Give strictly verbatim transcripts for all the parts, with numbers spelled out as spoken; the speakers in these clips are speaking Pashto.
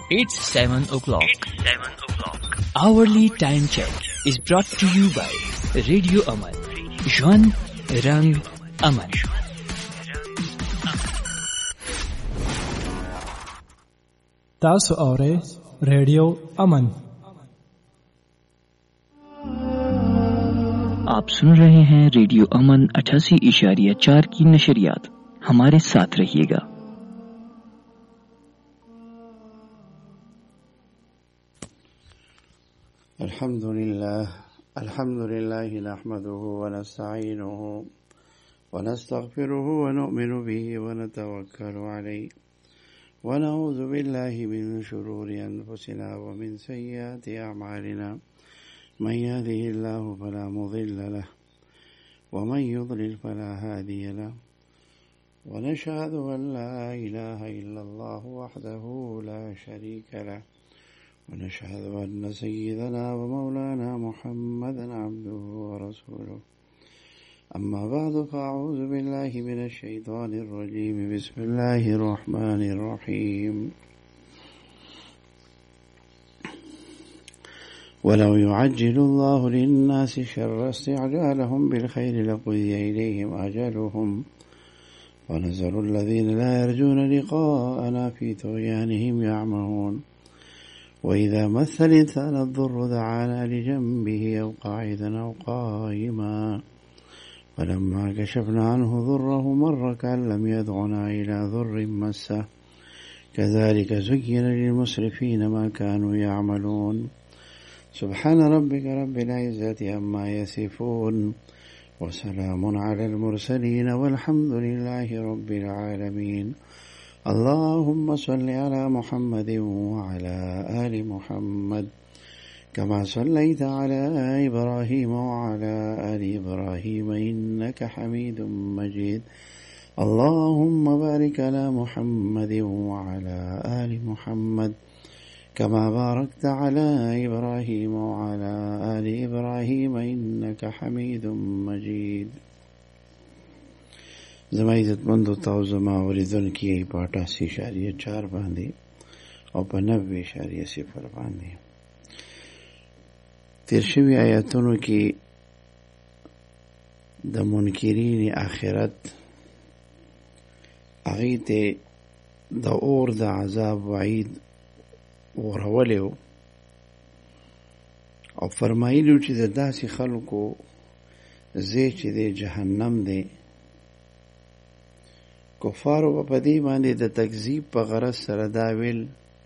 It's seven o'clock. It's seven o'clock. Hourly time check is brought to you by Radio Aman. Jwan Rang Aman. تاسو اورئ ریڈیو امن۔ आप सुन रहे हैं रेडियो अमन अठासी इशारिया चार की नशरियात। हमारे साथ रहिएगा। अल्हम्दुलिल्लाह अल्हम्दुलिल्लाह नहमदुहु व नस्तईनुहु व नस्तगफिरुहु व नु'मिनु बिही व नतवक्कलु अलैहि व नऊज़ु बिल्लाहि मिन शुरूरि अनफुसिना व मिन सय्यिआति अअमालिना मन यहदिहिल्लाहु फला मुदिल्ल लहु व मन युद्लिल फला हादिय लहु व नशहदु अन ला इलाहा इल्लल्लाहु वहदहु ला शरीका लहु व नशहदु अन्न सय्यिदना व मौलाना मुहम्मदन अब्दुहु व रसूलुहु अम्मा बअदु फ़अऊज़ु बिल्लाहि मिनश शैतानिर रजीम बिस्मिल्लाहिर रहमानिर रहीम वलौ युअज्जिलुल्लाहु लिन्नासि शर्रा इस्तिअजालहुम बिलखैरि लक़ुदिय इलैहिम अजलुहुम वनज़रु अल्लज़ीना ला यर्जूना लिक़ाअना फ़ी तुग़यानिहिम यअमहून وإذا مس الإنسان الضر دعانا لجنبه أو قاعدا أو قائما فلما كشفنا عنه ضره مر كأن لم يدعنا إلى ضر مسه كذلك زين للمسرفين ما كانوا يعملون سبحان ربك رب العزة عما يصفون وسلام على المرسلين والحمد لله رب العالمين اللهم صل على محمد وعلى آل محمد كما صليت على إبراهيم وعلى آل إبراهيم إنك حميد مجيد اللهم بارك على محمد وعلى آل محمد كما باركت على إبراهيم وعلى آل إبراهيم إنك حميد مجيد زما عزت مندو تاو زما اوریدن کی په اٹھاسی اشاریه چار باندې او په نوے اشاریه صفر باندې تیر شوی آیاتونو کې د منکرین آخرت هغه ته د اور د عذاب وعید ورولو او فرمایلو چې د داسې خلکو زی چې د جهنم دی کفارو په دې باندې د تکذیب په غرض سره دا ویل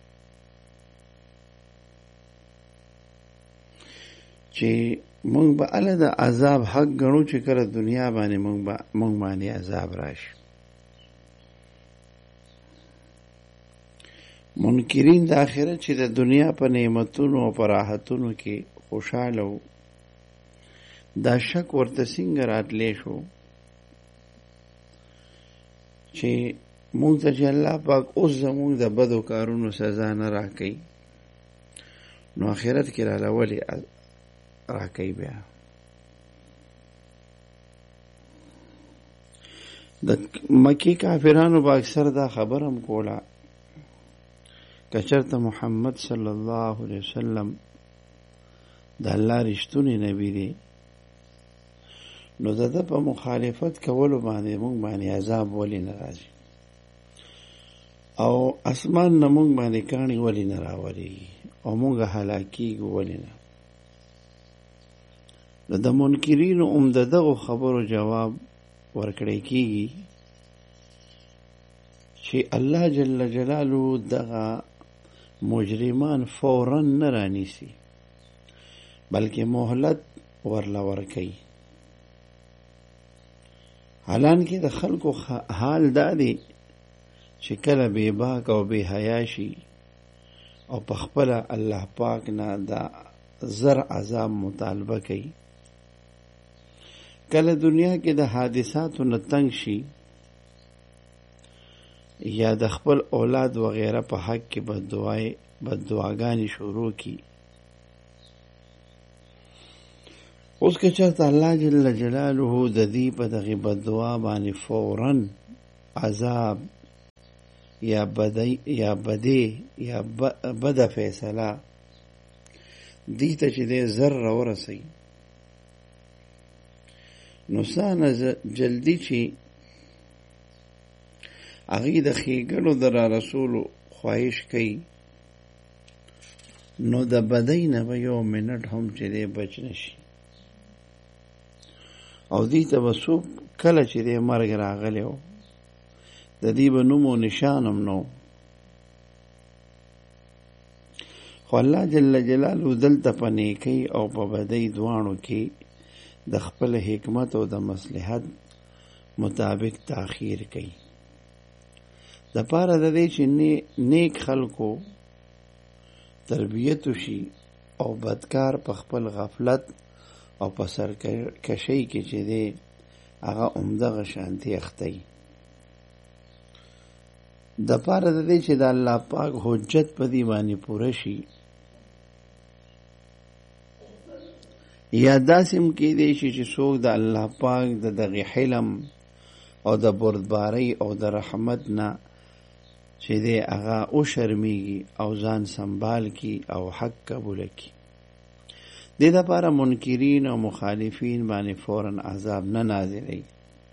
چې مونږ به الله د عذاب حق غنو چې کله دنیا باندې مونږ به مونږ باندې عذاب راشي منکرین د آخرت چې د دنیا په نعمتونو او په راحتونو کې خوشاله وو دا شک ورته څنګه راتلی شو چې مونږ ته چې الله پاک اوس زمونږ د بدو کارونو سزا نه راکوي نو آخرت کې راله ولې راکوي بیا د مکی کافرانو به اکثر دا خبر هم کوله که چېرته محمد صلی الله علیه وسلم د الله رښتونی نبی دی نو د ده په مخالفت کولو باندې مونږ باندې عذاب ولې نه راځي او اسمان نه مونږ باندې کاڼي ولې نه راورېږي او مونږ هلاکېږو ولې نه نو د منکرینو هم د دغو خبرو جواب ورکړی کېږي چې الله جل جلاله دغه مجرمان فوراً نه رانیسي بلکې مهلت ورله ورکوي حالان کې د خلکو حال دا دی چې کله بے باک او بے حیا شي او په خپله الله پاک نه دا زر عذاب مطالبه کوي کله دنیا کې د حادثاتو نه تنگ شي یا د خپل اولاد وغیره په حق کې بددعای بددعاګانې شروع کی اوس که چېرته الله جل جلاله د دې په دغې بددعا باندې فوراً عذاب یا بدی یا بدی یا بد فیصله دی ته چې دی زر راورسئ نو سانه جلدی چې هغې د ښېګڼو د را رسولو خواهش کوي نو د بدۍ نه به یو منټ هم چې دی بچ نشي او دې ته به څوک کله چې دی مرګ راغلی و د دې به نوم و نشان هم نه خو الله جل جلاله دلته په نیکۍ او په بدۍ دواړو کې د خپل حکمت او د مصلحت مطابق تاخیر کوي د پاره د دې چې نیک خلکو تربیت وشي او بدکار په خپل غفلت او په سرکشۍ کې چې دی هغه عمدغه شانتي اختی د پاره د دې چې د الله پاک حجت په دې باندې پوره شي یا داسې هم کېدی شي چې څوک د الله پاک د دغې حلم او د بردبارۍ او د رحمت نه چې دی هغه وشرمېږي او ځان سنبال کي او حق قبوله کي دې دپاره منکرین او مخالفین باندې فوراً عذاب نه نازلوي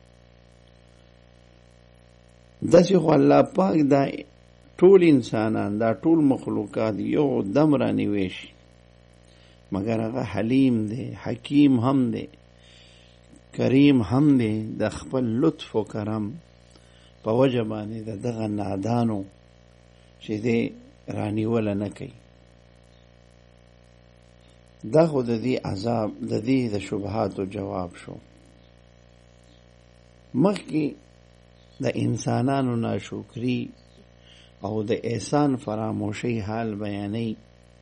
داسې خو الله پاک دا ټول انسانان دا ټول مخلوقات یو دم رانیوي شي مگر هغه حلیم دی حکیم هم دی کریم هم دی د خپل لطف و کرم په وجه باندې د دغه نادانو چې دی رانیوله نه کوي دا خو د دې عذاب د دې د شبهاتو جواب شو مخکې د انسانانو ناشکری او د احسان فراموشي حال بیانوي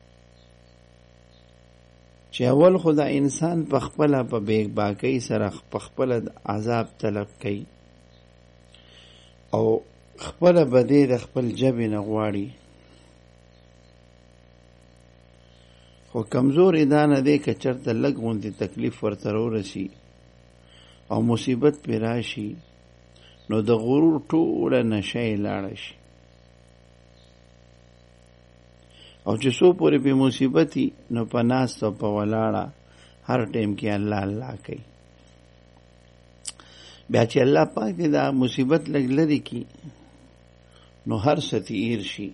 چې اول خو د انسان په خپله په بیګ باکۍ سره په خپله عذاب طلب کوي او خپله بدې د خپل جبې نه غواړي خو کمزورې دا نه دی که چېرته لږ غوندې تکلیف ورته ورسي او مصیبت پرې راشي نو د غرور ټوله نشه یې لاړه شي او چې څو پورې په مصیبتي نو په ناسته او په ولاړه هر ټیم کې الله الله کوي بیا چې الله پاک دې دا مصیبت لږ لرې کړي نو هر څه تېر شي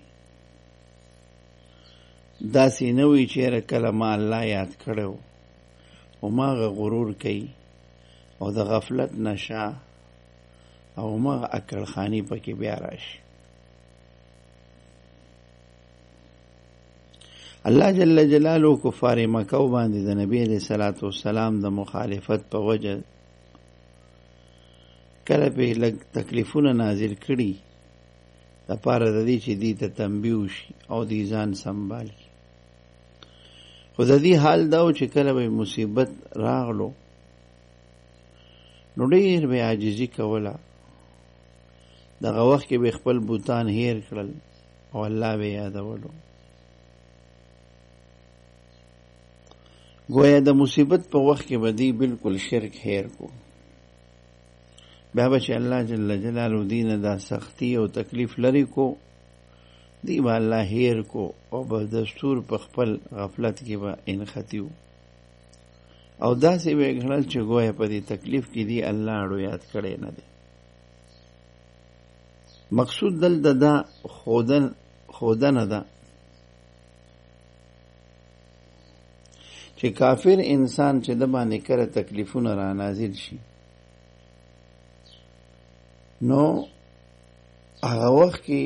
داسې نه وي چېرې کله ما الله یاد کړی و هماغه غرور کوي او د غفلت نشه او هماغه عقلخاني پکې بیا راشي الله جل جلاله کفار مکه باندې د نبی علیہ الصلوۃ والسلام د مخالفت په وجه کله به لږ تکلیفونه نازل کړي د پاره د دې چې دې ته تنبیه وشي او دې ځان سنبالي خو د دې حال دا و چې کله به مصیبت راغلو نو ډېر به عاجزي کوله دغه وخت کې به خپل بوتان هیر کړل او الله به یادولو گویا د مصیبت په وخت کې به دی بالکل شرک هیر کو بیا به چې الله جل جلاله دینه دا سختی او تکلیف لري کو دی به الله هیر کو او به دستور په خپل غفلت کې به انختیو او داسې به ګڼل چې گویا په دې تکلیف کې دی الله اړو یاد کړی نه دی مقصود دلته دا خودن خودنه ده چې کافر انسان چې د باندې کړه تکلیفونه را نازل شي نو هغه وخت کې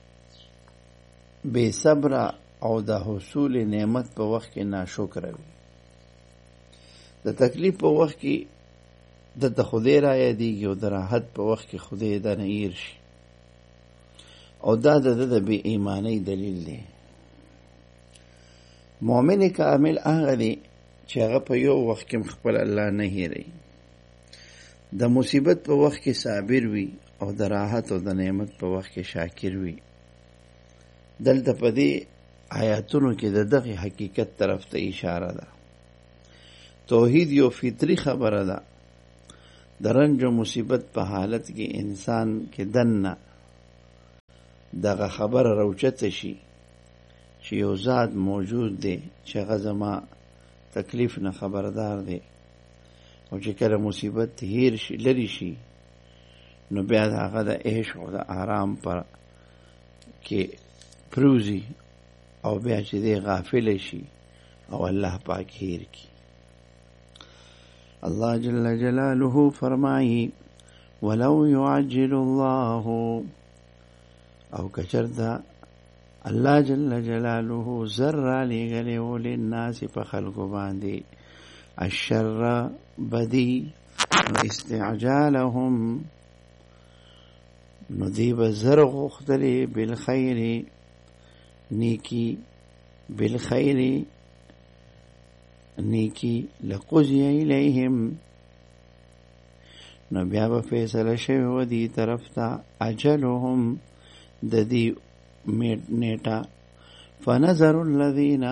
بے صبر او د حصول نعمت په وخت کې ناشکر وي د تکلیف په وخت کې د خدای را یادېږي او د راحت په وخت کې خدای د نه ایر شي او دا د د بې ایمانۍ دلیل دی مؤمن کامل هغه دی چې هغه په یو وخت کې خپل الله نه هېروي د مصیبت په وخت کې صابر وي او د راحت او د نعمت په وخت کې شاکر وي دلته په دې آیاتونو کې د دغه حقیقت طرف ته اشاره ده توحید یو فطری خبره ده د رنج او مصیبت په حالت کې انسان کې دننه دغه خبر راوچته شي چې یو ذات موجود دی چې هغه زما تکلیف نه خبردار دی، او چې کله مصیبت هیر شي لري شي نو بیا د هغه د عیش او د آرام پر کې پروزي او بیا چې دی غافل شي او الله پاک هیر کی. الله جل جلاله فرمایي ولو يعجل الله، او کچردا الله جل جلاله زر لګلې وللناس په خلقو باندې الشر بدی استعجالهم، نو دی بزر غختلی بالخیر نیکی، بالخیر نیکی لقضی الیهم، نو بیا به فیصله شوی و دی طرف تا اجلهم د دی نیټه، فنظر الذین،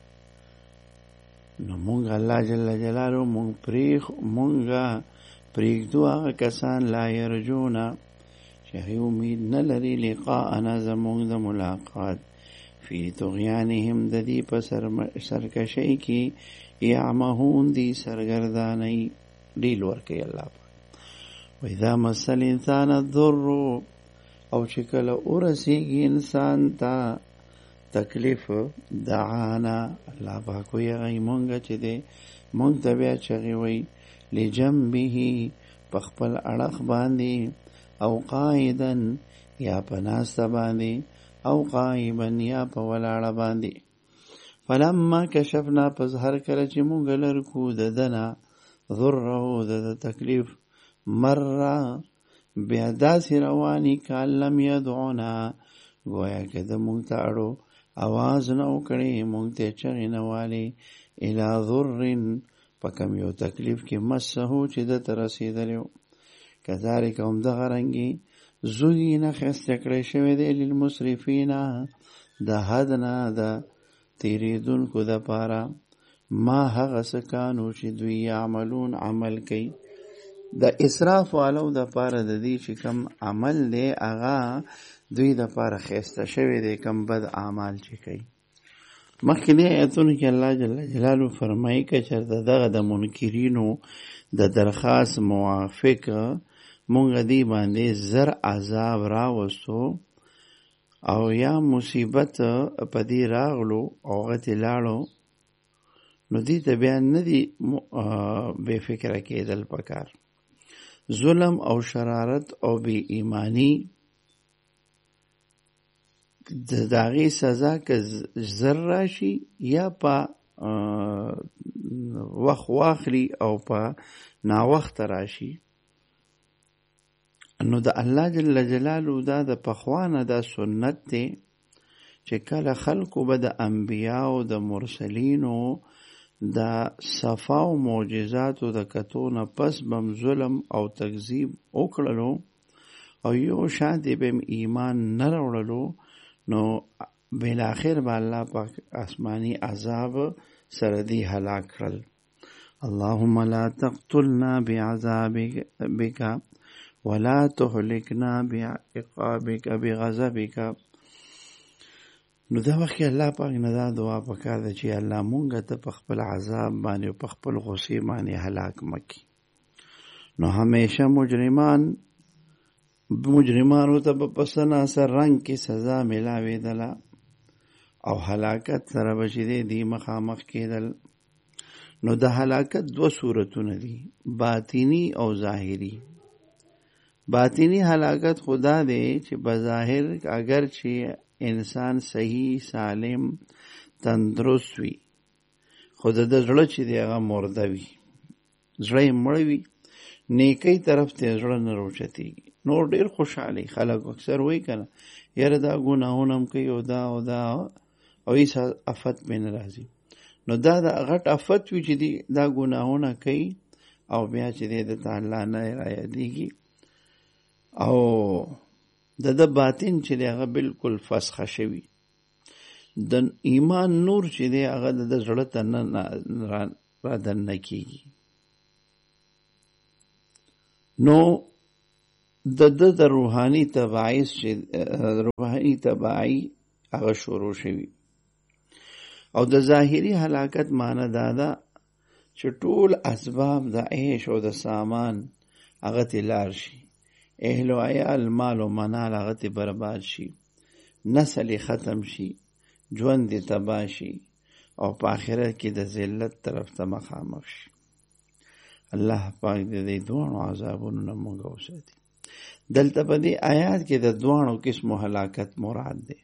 نو مونږ الله جل جلاله مونږ پریخ مونږه پریږدو هغه کسان لا یرجونا چې امید نه لري لقاءنا زمونږ د ملاقات، فی طغیانهم د دې په سرکشۍ کې یعمهون دی سرګردانۍ ډیل ورکوي الله پاک. واذا مس الانسان الضر، او چې کله ورسیږي انسان ته تکلیف دعانا، الله پاک وایي هغه مونږ چې دی مونږ ته بیا چغې وایي لجنبه په خپل اړخ باندې، او قائدا یا په ناسته باندې، او قائبا یا په ولاړه باندې. فلما کشفنا پس هر کله چې مونږ لرکو د دنه ضره د تکلیف مره بیا داسې رواني کان لم یدعونا، گویا که د مونږ ته اړو آواز نه وکړي مونږ ته چغې نه والې الی ضر په کم یو تکلیف کې مسهو چې ده ته رسېدلی و. کذالک هم دغه رنګې زویینه ښایسته کړی شوی دی للمسرفین د حد نه د تیریدونکو دپاره ما هغه څه کانو چې دوی یعملون عمل کوي. د اسراف والو دپاره د دې چې کم عمل دی هغه دوی دپاره ښایسته شوی دی، کم بد اعمال چې کوي. مخکې دې ایتونو کې الله جل جلاله فرمایي که چېرته دغه د منکرینو د درخواست موافق مونږ دې باندې زر عذاب راوستو او یا مصیبت په دې راغلو او هغه ترې لاړو، نو دې ته بیا نه دي بې فکره کېدل پکار. ظلم او شرارت او بې ایمانی د داغې سزا که زر راشي یا په وخت واخلي او په ناوخته راشي، نو د الله جل جلاله دا د پخوانه دا سنت دی چې کله خلقو به د انبیاو د مرسلینو د صفا او معجزاتو د کتو نه پس بم ظلم او تکذیب وکړلو او یو شانتې به ایمان نه راوړلو، نو بالاخر به الله پاک آسمانی عذاب سره دی هلاک کړل. اللهم لا تقتلنا بعذابك ولا تهلكنا بعقابك بغضبك. نو دا وخت الله پاک نه دا دعا پکار ده چې الله مونږ ته په خپل عذاب باندې او په خپل غصې باندې هلاک مکي. نو همیشه مجرمان مجرمانو ته په پسناسر رنګ کې سزا ملاوېدله او هلاکت سره به چې دی دی مخامخ کېدل. نو د هلاکت دو صورتونه دي، باطینی او ظاهری. باطینی هلاکت خدا دی چې بظاهر اگر چې انسان صحیح سالم تندرست وي، خو د زړه چې دی هغه مرده وي، زړه یې مړ وي، نیکۍ طرف ته زړه نه راوچتېږي، نور ډېر خوشحالي. خلک اکثر وایي که نه یاره دا ګناهونه هم کوي او دا او دا او هېڅ افت پې نه راځي. نو دا د غټ افت وي چې دی دا ګناهونه کوي او بیا چې دی د ته الله نه رایادېږي او د د باطن چې دی هغه بلکل فسخه شوي. د ایمان نور چې دی هغه د زړه ته نه را دننه کېږي. نو د د د روحاني تبعیض چې تباہی تباہی هغه شروع شوي. او د ظاهري هلاکت معنی دا ده چې ټول اسباب د عیش او د سامان هغه ته لار شي، اهل و عیال مال و منال هغه ته برباد شي، نسل ختم شي، ژوند دې تباه شي او په آخرت کې د ذلت طرف ته مخامخ شي. الله پاک دې د دوه عذابونو نه موږ وساتي. دلته په دې آیات کې د دوه قسمو هلاکت مراد دی.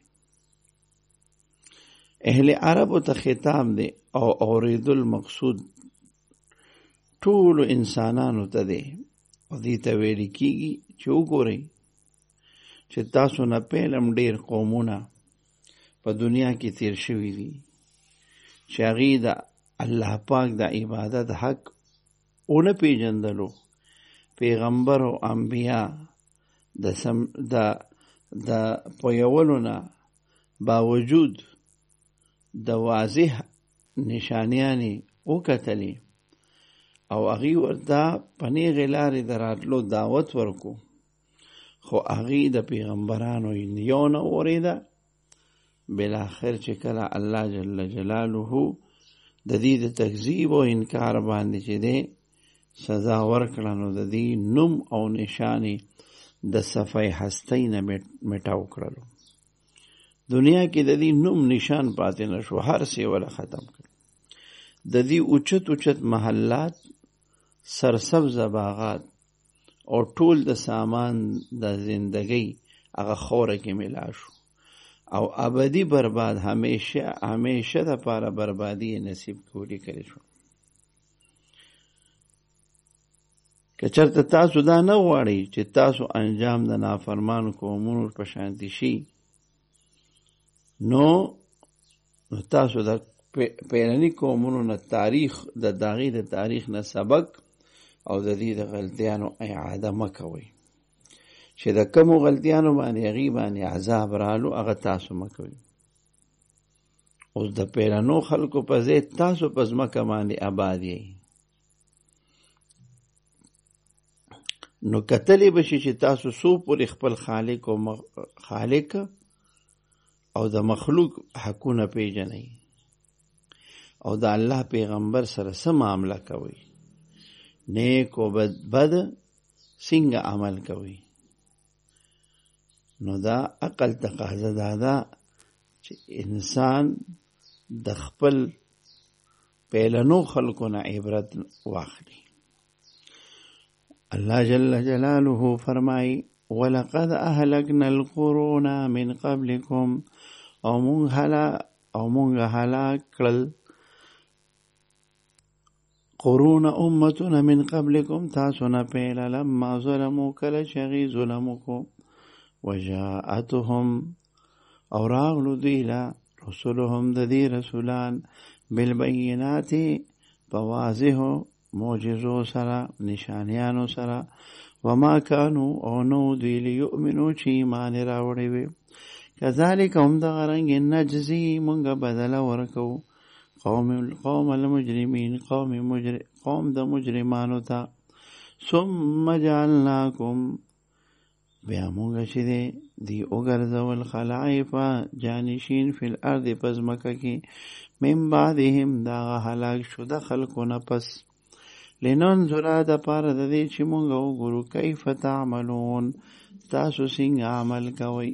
اهل عربو ته خطاب دی او اوریدل مقصود ټول انسانانو ته دی او دې ته ویل کېږي چې وګورئ چې تاسو نه پیلم ډېر قومونه په دنیا کې تیر شوي دي چې هغې د الله پاک د عبادت حق ونه پیژندلو. پیغمبر او انبیا د سم د د پویولو نه باوجود د واضح نشانیانې وکتلې او هغې ورته په نیغې لارې د راتلو دعوت ورکو، خو هغې د پیغمبرانو یو نه اورېده. بالاخر چې کله الله جل جلاله د دې د تکذیب او انکار باندې چې دی سزا ورکړه، نو د دې نوم او نشانې د صفحې هستۍ نه مټاو کړلو. دنیا کې د دې نوم نشان پاتې نشو، هر څه ولا ختم کړ. د دې اوچت اوچت محلات، سرسبز باغات او ټول د سامان د زندګۍ هغه خوره کې ملا شو او ابدي برباد همیشه همیشه د پاره بربادي نصیب کولی کړی شو. که چرته تاسو دا نه غواړئ چې تاسو انجام د نافرمانو قومونو په شانتي شي، نو تاسو د پیرني قومونو نه تاریخ د داغې د تاریخ نه سبق او د دې د غلطیانو اعاده مه کوئ چې د کومو غلطیانو باندې هغې باندې عذاب رالو هغه تاسو مه کوئ. اوس د پیرنو خلکو په ځای تاسو په ځمکه باندې آباد یئ، نو کتلی به شي چې تاسو څو پورې خپل خالق او خالق او د مخلوق حقونه پیژنئ او د الله پیغمبر سره څه معامله کوئ، نیک او بد بد څنګه عمل کوئ. نو دا عقل تقاضا دا ده چې انسان د خپل پیلنو خلکو نه عبرت واخلي. الله جل جلاله فرمای ولقد اهلكنا القرون من قبلكم او مونږ هلا او مونږ هلاک کړل قرون امتنا من قبلكم تاسو نه پیل لما ظلموا کله چې هغې ظلم وکړو وجاءتهم او راغلو دوی له رسولهم د دې رسولان بالبینات په واضحو معجزو سره نشانیانو سره وما كانوا او نو دوی لیؤمنو چې ایمان راوړی وي. کذالک هم دغه رنګ نجزي مونږ بدله ورکو قوم قوم المجرمین قوم مجرم قوم د مجرمانو ته. ثم جعلناکم بیا مونږ چې دی دی وګرځول خلائف جانشین فی الارض پس مکه کې من بعدهم دا هلاک شده خلکو نه پس لننظر د پاره د دې چې مونږ وګورو کیف تعملون تاسو څنګه عمل کوئ.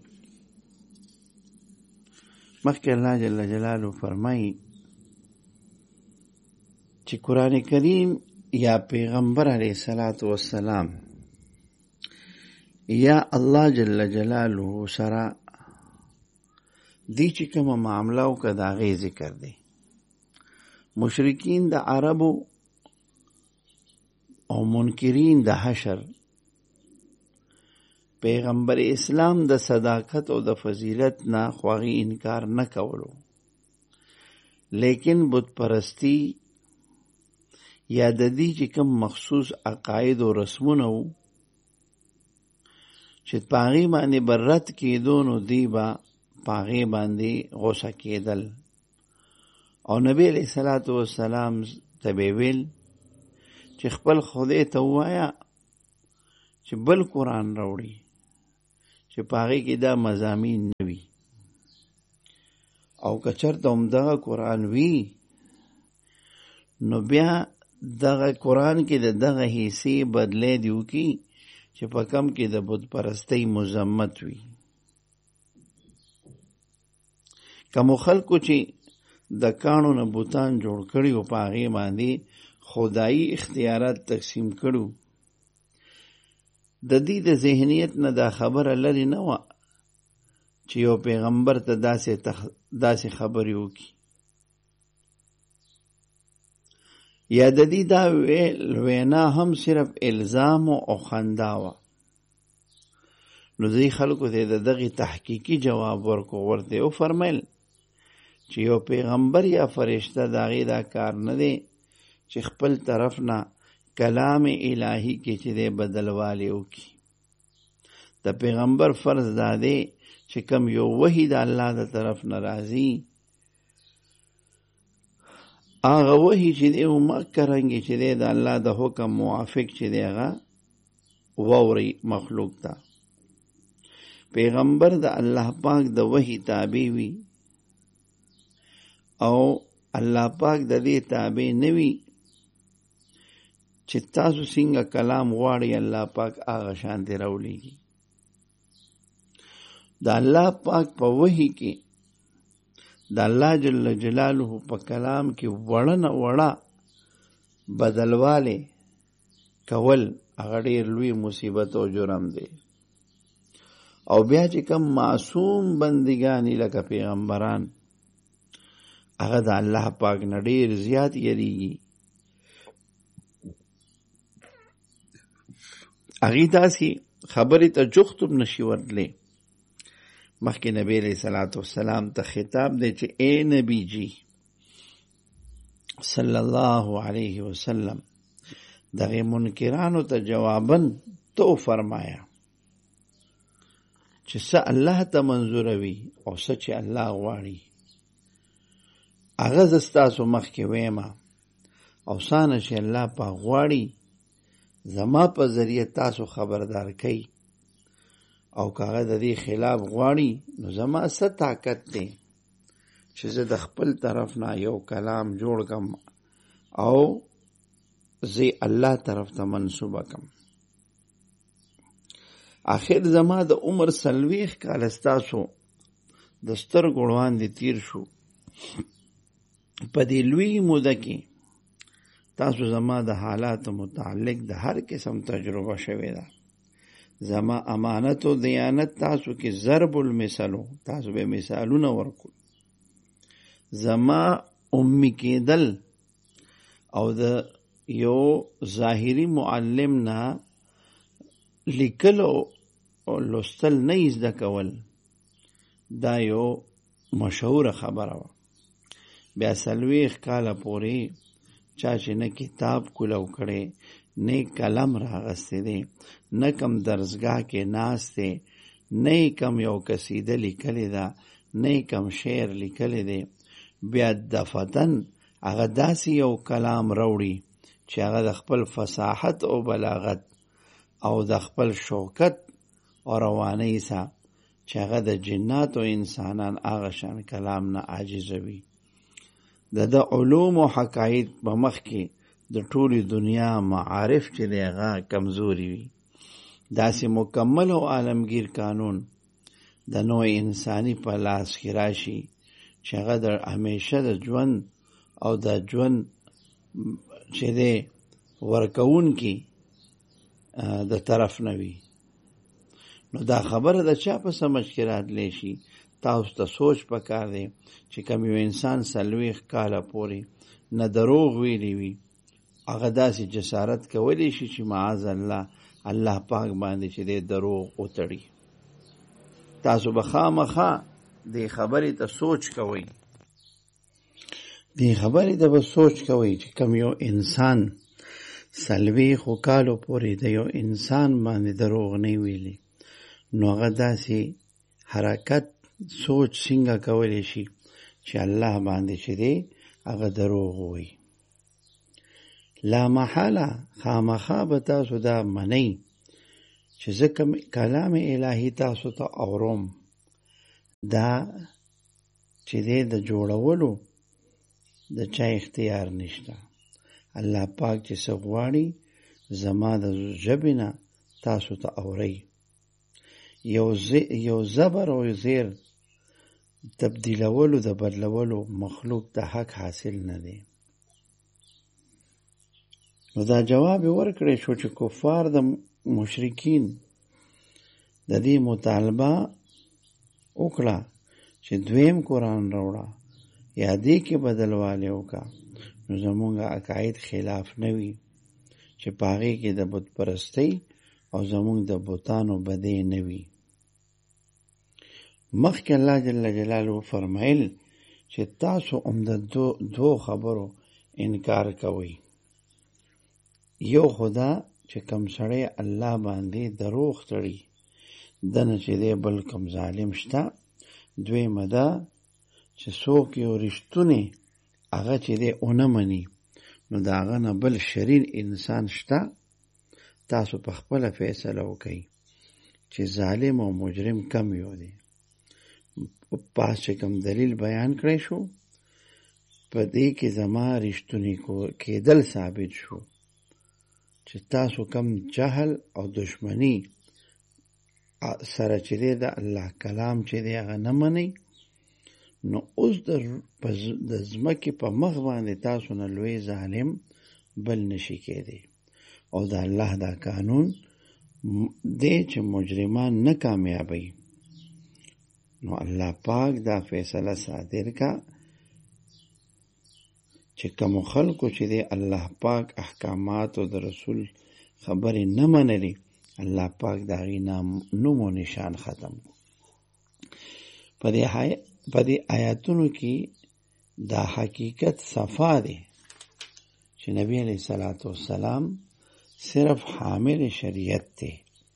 مخکې الله جل جلاله فرمایي چې قرآن کریم یا پیغمبر علیه الصلاة والسلام یا الله جل جلاله سره دی چې کومه معامله وکړه د هغې ذکر دی. مشرکین د عربو او منکرین د حشر پیغمبر اسلام د صداقت او د فضیلت نه خواغی انکار نه کولو، لیکن بت پرستی یا د دې چې کوم مخصوص عقاید او رسمونه وو چې پاغي باندې برت کېدو نو دی با پاغي باندې غوسه کېدل او نبی علیہ الصلوۃ والسلام ته ویل چې خپل خدای ته وایا چې بل قرآن راوړي چې پاغې کې دا مضامین نه وي، او که چېرته همدغه قرآن وي نو بیا دغه قرآن کې د دغه حصې بدلی دی وکړي چې په کم کې د بت پرستۍ مذمت وي. کومو خلکو چې د کاڼو نه بوتان جوړ کړي او په هغې باندې خدایي اختیارات تقسیم کړو، د دې د ذهنیت نه دا خبره لرې نه وه چې یو پیغمبر ته داسې تخ... داسې خبرې وکړي، یا د دې دا وینا هم صرف الزام او خندا وه. نو دې خلکو ته د دغې تحقیقي جواب ورکو، ورته وفرمیل چې یو پیغمبر یا فرشته د هغې دا کار نه دی چې خپل طرف نه کلام الهی کې چې دی بدلوالی وکړي. د پیغمبر فرض دا دی چې کم یو وحی د الله د طرف نه راځي، هغه وحی چې دی مکرنګي چې دی د الله د حکم موافق چې دی هغه واوري مخلوق ته. پیغمبر د الله پاک د وحی تابع وي او الله پاک د دې تابع نه وي چې تاسو څنګه کلام غواړئ الله پاک هغه شانتې راولېږي. د الله پاک په وحی کې د الله جل جلاله په کلام کې وړه نه وړه بدلواله کول هغه ډېر لوی مصیبت او جرم دی. او بیا چې کوم معصوم بندګان لکه پیغمبران هغه د الله پاک نه ډېر زیات یریږي، هغې داسې خبرې ته جوخت هم نشي ورتلی. مخکې نبی علیہ الصلوۃ والسلام ته خطاب دی چې اے نبی جی صلی الله علیه وسلم دغه منکرانو ته جواباً تو فرمایا چې څه الله ته منظور وي او څه چې الله غواړي هغه زه ستاسو مخکې ویمه، او څه چې الله په غواړي زما په ذریعه تاسو خبردار کوي، او که هغه د دې خلاف غواړي نو زما څه طاقت دی چې زه د خپل طرف نه یو کلام جوړ کم او زه الله طرف ته منسوبه کم. آخر زما د عمر څلوېښت کاله ستاسو د سترګو وړاندې تیر شو، په دې لوی موده کې تاسو زما د حالاتو متعلق د هر قسم تجربه شوې ده. زما امانت و دیانت تاسو کې ضرب المثلو، تاسو به مثالونه ورکو. زما امی کېدل او د یو ظاهری معلم نه لیکل او لوستل نه زده کول دا یو مشهوره خبره وه. بیا څلوېښت کاله پورې چا چې نه کتاب کولو کړی، نه قلم راغستی دی، نه کم درسګاه کې ناست دی، نه کم یو قصیده لیکلی ده، نه کم شعر لیکلی دی، بیا دفتن هغه داسې یو کلام راوړي چې هغه د خپل فصاحت او بلاغت او د خپل شوکت او روانۍ سره چې هغه د جنات او انسانان هغه شان کلام نه عاجزوي. د د علوم او حقایق په مخ کې د ټولې دنیا معارف چې دی هغه کمزوري وي. داسې مکمل او عالمگیر قانون د نوع انسانی په لاس کې راشي چې هغه د همیشه د ژوند او د ژوند چې دی ورکون کې د طرف نه وي. نو دا خبره د چا په سمجھ کې راتلی شي؟ تاسو ته سوچ پکار دی چې کوم یو انسان څلوېښت کاله پورې نه دروغ ویلی وي، هغه داسې جسارت کولی شي چې معاذ الله الله پاک باندې چې دی دروغ وتړي. تاسو به خامخا دې خبرې ته سوچ کوئ، دې خبرې ته به سوچ کوئ چې کوم یو انسان څلوېښتو کالو پورې د یو انسان باندې دروغ نه ویلي، نو هغه داسې حرکت سوچ څنګه کولی شي چې الله باندې چې دی هغه دروغ ووایي. لا محاله خامخا به تاسو دا منئ چې چې زه کوم کلام الهي تاسو ته اورم دا چې دې د جوړولو د چا اختیار نشته. الله پاک چې څه غواړي زما د ژبې نه تاسو ته اورئ. یو یو زبر او زیر تبدیلولو د بدلولو مخلوق د حق حاصل نه دی. نو دا جواب ورکړی شو چې کفار د مشرکین د دې مطالبه وکړه چې دویم قرآن راوړه یا دې کې بدلوالی وکړه، نو زمونږ عقاید خلاف نه وي چې په هغې کې د بت پرستۍ او زمونږ د بتانو بدۍ نه وي. مخکې الله جل جلاله فرمایل چې تاسو هم د دو, دو خبرو انکار کوئ. یو خدا چې کم سړی الله باندې دروغ تړي دنه چې دی بل کم ظالم شته. دویمه ده چې څوک یو رښتونی هغه چې دی ونه مني نو د هغه نه بل شریر انسان شته. تاسو په خپله فیصله وکئ چې ظالم او مجرم کم یو دی. پاس چې کم دلیل بیان کړی شو په دې کې زما رښتونی کېدل ثابت شو چې تاسو کم جهل او دشمنی سره چې دی د الله کلام چې دی هغه نه منئ، نو اوس د ځمکې په مخ باندې تاسو نه لوی ظالم بل نشي کېدی. او د الله دا قانون دی چې مجرمان نه کامیابی. نو الله پاک دا فیصله صادر کا چې کوم خلکو چې دی الله پاک احکامات او د رسول خبرې نه منلي، الله پاک دا غي نوم او نشان ختم. په دې په دې آیاتونو کې دا حقیقت صفا دی چې نبی علیہ الصلوۃ والسلام صرف حامل شریعت دی،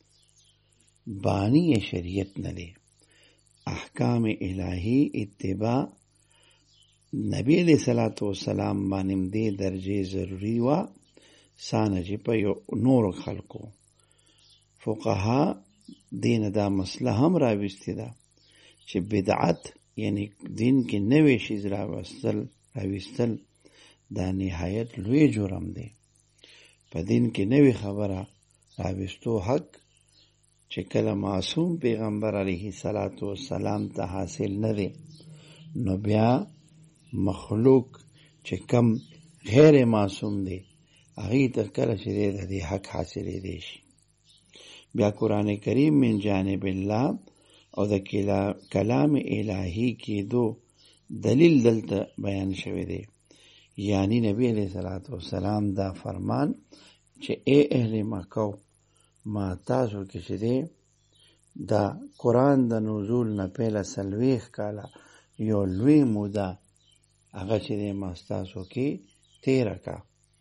بانی شریعت نه دی. احکام الہی اتباع نبی علیہ الصلوۃ والسلام باندې دې درجه ضروری و سانه چې په نور خلقو فقها دین دا مسله هم راوستی ده چې بدعت یعنی دین کې نوې شی راوستل راوستل دا نهایت لوی جرم دی. په دین کې نوې خبره راوستو حق چې کله معصوم پیغمبر علیه الصلاۃ والسلام ته حاصل نه دی، نو بیا مخلوق چې کم غیر معصوم دی هغه تر کله چې د دې حق حاصلې دی شي. بیا قرآن کریم من جانب الله او د کلام الهی کې دو دلیل دلته بیان شوی دی. یعنی نبی علیہ الصلوۃ والسلام دا فرمان چې اے اهل مکه ما تاسو کې چې دی دا قرآن د نزول نه پهله سلويخ کاله یو لوی موده هغه چې دی ما تاسو کې تیره کا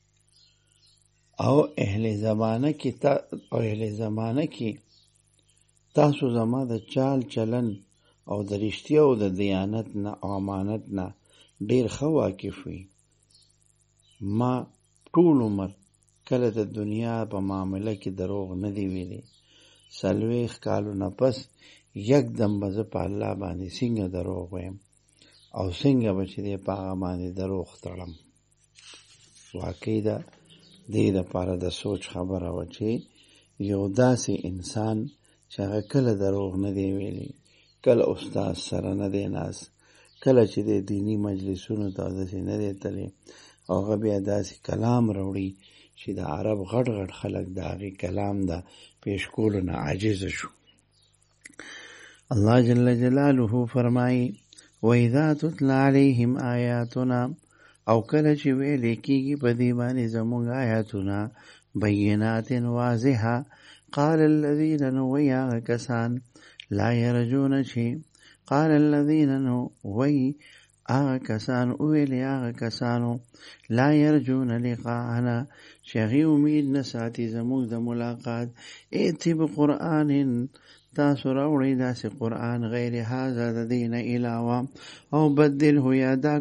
او اهل زمانه کې تا او اهل زمانه کې تاسو زما د چال چلن او د رښتیا او د دیانت نه او امانت نه ډیر ښه واقف وي. ما ټول عمر کله د دنیا په معامله کې دروغ نه دی ویلي. سلويخ کالو نه پس یک دم به زه په الله باندې څنګه دروغ ویم او څنګه به چې دی په هغه باندې دروغ تړم. واقعي ده دې دپاره د سوچ خبره وه چې یو داسې انسان چې هغه کله دروغ نه دی ویلي، کله استاد سره نه دی ناست، کله چې د دینی مجلسونو ته داسې نه دی تللی، هغه بیا داسې کلام راوړي چې د عرب غټ غټ خلک د هغې کلام د پیش کولو نه عاجزه شو. الله جل جلاله فرمایي وَإِذَا تُتْلَى عَلَيْهِمْ آیاتنا، او کله چې ویلې کېږي په دې باندې زموږ آیاتونه بینات واضحه، قال الذین نو وی هغه کسان لا یرجون چې قال الذین نو وی هغه کسان ویلې هغه کسانو لا یرجون لقاءنا چې هغې امید نه ساتي زموږ د ملاقات، ائتی بقرآن تاسو راوړئ داسې قرآن غیر هذا د دې نه علاوه او بدله یا دا